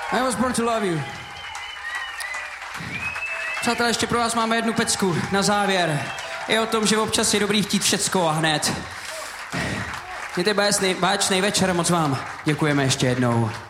I was born to love you. Přátelé, ještě pro vás máme jednu pecku na závěr. Je o tom, že občas je dobrý chtít všecko a hned. Mějte báječný večer, moc vám děkujeme ještě jednou.